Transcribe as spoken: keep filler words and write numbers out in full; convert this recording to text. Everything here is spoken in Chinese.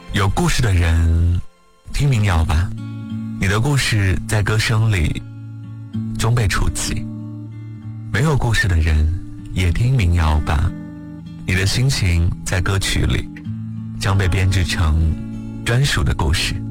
有故事的人听民谣吧，你的故事在歌声里终被触及。没有故事的人也听民谣吧，你的心情在歌曲里将被编织成专属的故事。